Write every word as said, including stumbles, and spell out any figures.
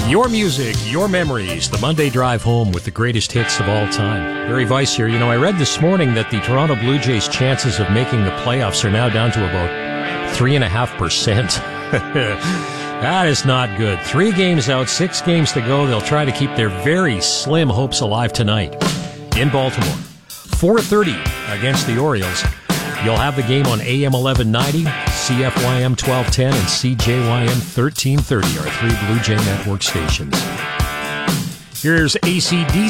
Your music, your memories, the Monday drive home with the greatest hits of all time. Barry Weiss here. You know, I read this morning that the Toronto Blue Jays' chances of making the playoffs are now down to about three point five percent. That is not good. Three games out, six games to go. They'll try to keep their very slim hopes alive tonight in Baltimore. four thirty against the Orioles. You'll have the game on A M eleven ninety, C F Y M twelve ten, and C J Y M thirteen thirty, our three Blue Jay Network stations. Here's A C D C.